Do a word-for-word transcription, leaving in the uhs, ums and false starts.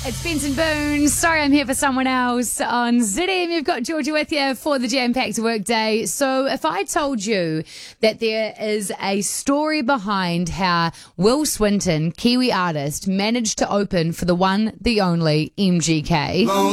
It's Benson Boone. Sorry, I'm here for someone else. On Z M, you've got Georgia with you for the jam-packed workday. So if I told you that there is a story behind how Will Swinton, Kiwi artist, managed to open for the one, the only M G K.